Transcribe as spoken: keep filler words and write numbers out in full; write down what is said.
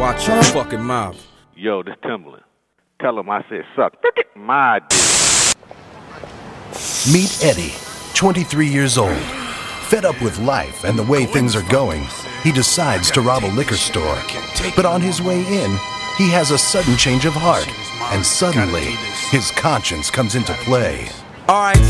Watch your fucking mouth. Yo, this Timberland. Tell him I said suck my dick. Meet Eddie, twenty-three years old. Fed up with life and the way things are going, he decides to rob a liquor store. But on his way in, he has a sudden change of heart, and suddenly, his conscience comes into play. All right,